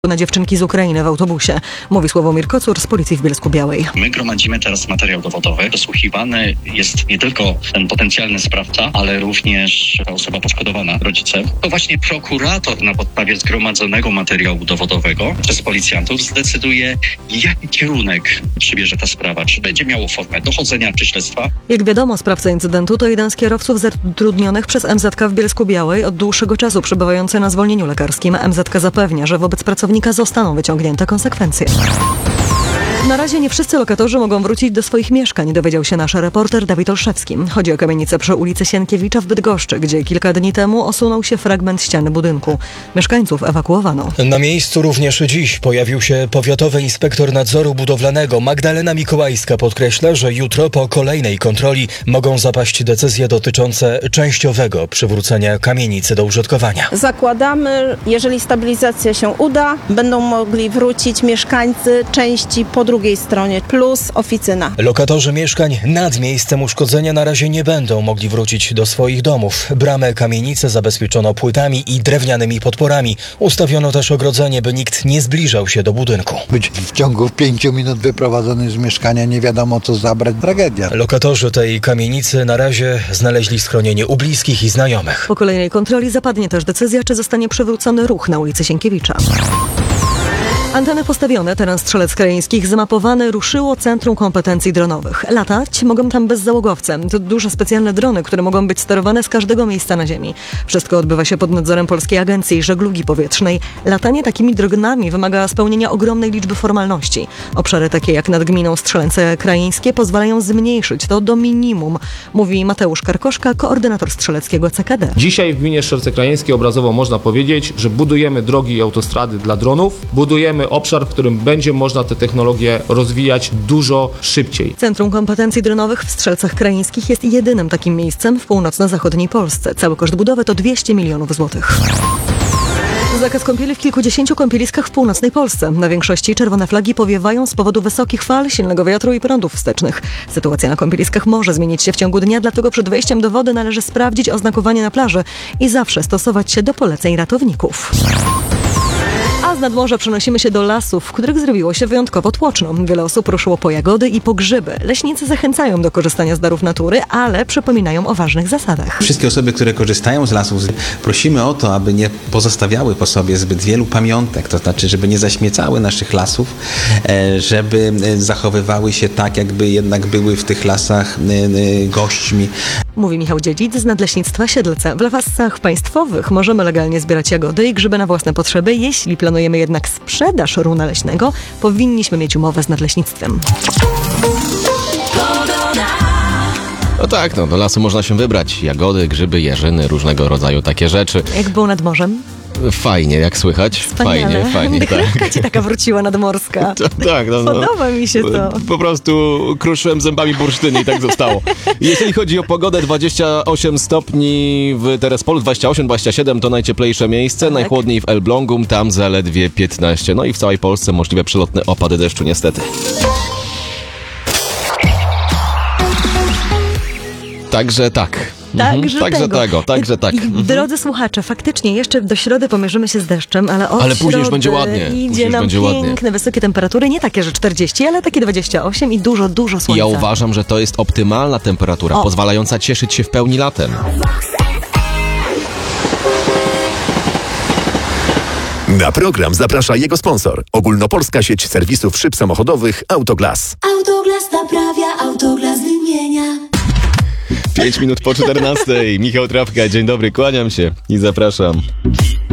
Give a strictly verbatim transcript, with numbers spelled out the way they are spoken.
na dziewczynki z Ukrainy w autobusie. Mówi Sławomir Kocur z Policji w Bielsku-Białej. My gromadzimy teraz materiał dowodowy. Dosłuchiwany jest nie tylko ten potencjalny sprawca, ale również ta osoba poszkodowana, rodzice. To właśnie prokurator na podstawie zgromadzonego materiału dowodowego przez policjantów zdecyduje, jaki kierunek przybierze ta sprawa. Czy będzie miało formę dochodzenia czy śledztwa. Jak wiadomo, sprawca incydentu to jeden z kierowców zatrudnionych przez M Z K w Bielsku-Białej, od dłuższego czasu przebywający na zwolnieniu lekarskim. M Z K zapewnia, że wobec pracownika zostaną wyciągnięte konsekwencje. Na razie nie wszyscy lokatorzy mogą wrócić do swoich mieszkań, dowiedział się nasz reporter Dawid Olszewski. Chodzi o kamienicę przy ulicy Sienkiewicza w Bydgoszczy, gdzie kilka dni temu osunął się fragment ściany budynku. Mieszkańców ewakuowano. Na miejscu również dziś pojawił się powiatowy inspektor nadzoru budowlanego. Magdalena Mikołajska podkreśla, że jutro po kolejnej kontroli mogą zapaść decyzje dotyczące częściowego przywrócenia kamienicy do użytkowania. Zakładamy, jeżeli stabilizacja się uda, będą mogli wrócić mieszkańcy części po drugiej stronie, plus oficyna. Lokatorzy mieszkań nad miejscem uszkodzenia na razie nie będą mogli wrócić do swoich domów. Bramę kamienicy zabezpieczono płytami i drewnianymi podporami. Ustawiono też ogrodzenie, by nikt nie zbliżał się do budynku. Być w ciągu pięciu minut wyprowadzony z mieszkania, nie wiadomo co zabrać, tragedia. Lokatorzy tej kamienicy na razie znaleźli schronienie u bliskich i znajomych. Po kolejnej kontroli zapadnie też decyzja, czy zostanie przywrócony ruch na ulicy Sienkiewicza. Anteny postawione, teren Strzelec Krajeńskich zamapowany, ruszyło Centrum Kompetencji Dronowych. Latać mogą tam bezzałogowce. To duże specjalne drony, które mogą być sterowane z każdego miejsca na ziemi. Wszystko odbywa się pod nadzorem Polskiej Agencji Żeglugi Powietrznej. Latanie takimi dronami wymaga spełnienia ogromnej liczby formalności. Obszary takie jak nad gminą Strzelce Krajeńskie pozwalają zmniejszyć to do minimum, mówi Mateusz Karkoszka, koordynator strzeleckiego C K D. Dzisiaj w gminie Strzelce Krajeńskie obrazowo można powiedzieć, że budujemy drogi i autostrady dla dronów, budujemy obszar, w którym będzie można te technologie rozwijać dużo szybciej. Centrum Kompetencji Dronowych w Strzelcach Krajeńskich jest jedynym takim miejscem w północno-zachodniej Polsce. Cały koszt budowy to dwieście milionów złotych. Zakaz kąpieli w kilkudziesięciu kąpieliskach w północnej Polsce. Na większości czerwone flagi powiewają z powodu wysokich fal, silnego wiatru i prądów wstecznych. Sytuacja na kąpieliskach może zmienić się w ciągu dnia, dlatego przed wejściem do wody należy sprawdzić oznakowanie na plaży i zawsze stosować się do poleceń ratowników. A z nadmorza przenosimy się do lasów, w których zrobiło się wyjątkowo tłoczno. Wiele osób ruszyło po jagody i po grzyby. Leśnicy zachęcają do korzystania z darów natury, ale przypominają o ważnych zasadach. Wszystkie osoby, które korzystają z lasów, prosimy o to, aby nie pozostawiały po sobie zbyt wielu pamiątek, to znaczy, żeby nie zaśmiecały naszych lasów, żeby zachowywały się tak, jakby jednak były w tych lasach gośćmi. Mówi Michał Dziedzic z Nadleśnictwa Siedlce. W lasach państwowych możemy legalnie zbierać jagody i grzyby na własne potrzeby. Jeśli planujemy jednak sprzedaż runa leśnego, powinniśmy mieć umowę z nadleśnictwem. No tak, no do lasu można się wybrać. Jagody, grzyby, jeżyny, różnego rodzaju takie rzeczy. Jak było nad morzem? Fajnie, jak słychać? Wspaniale. Fajnie, fajnie, Chrupka ci taka wróciła nadmorska. Tak, no, no. Podoba mi się to. Po prostu kruszyłem zębami bursztyny i tak zostało. Jeśli chodzi o pogodę, dwadzieścia osiem stopni w Terespolu, dwadzieścia osiem dwadzieścia siedem to najcieplejsze miejsce, tak. Najchłodniej w Elblągum, tam zaledwie piętnaście. No i w całej Polsce możliwe przelotne opady deszczu niestety. Także tak. Także, mhm. także tego. Także tak. I, drodzy słuchacze, faktycznie jeszcze do środy pomierzymy się z deszczem, ale od ale później już będzie ładnie. Idzie później nam będzie piękne, ładnie. wysokie temperatury, nie takie, że czterdzieści, ale takie dwadzieścia osiem i dużo, dużo słońca. I ja uważam, że to jest optymalna temperatura, o. pozwalająca cieszyć się w pełni latem. Na program zaprasza jego sponsor. Ogólnopolska sieć serwisów szyb samochodowych Autoglas. Autoglas naprawia, Autoglas wymienia. Pięć minut po czternastej. Michał Trawka, dzień dobry, kłaniam się i zapraszam.